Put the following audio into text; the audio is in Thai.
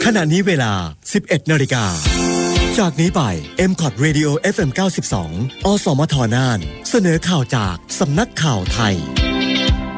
ขณะนี้เวลา 11 นาฬิกาจากนี้ไป MCOT Radio FM 92 อสมทน่านเสนอข่าวจากสำนักข่าวไทย